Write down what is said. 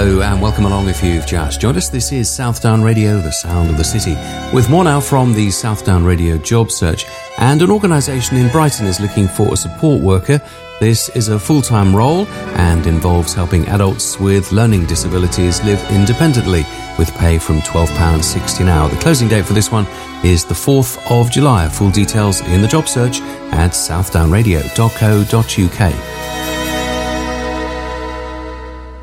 Hello and welcome along if you've just joined us. This is Southdown Radio, the sound of the city. With more now from the Southdown Radio job search. And an organisation in Brighton is looking for a support worker. This is a full-time role and involves helping adults with learning disabilities live independently with pay from £12.60 an hour. The closing date for this one is the 4th of July. Full details in the job search at southdownradio.co.uk.